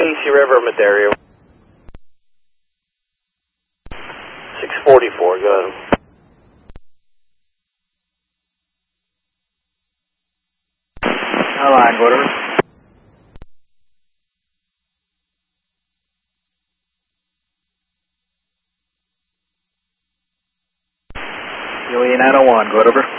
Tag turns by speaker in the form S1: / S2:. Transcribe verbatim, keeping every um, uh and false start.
S1: Lazy River, Madera. six forty-four, go ahead.
S2: Line, whatever. U A E nine oh one, go over.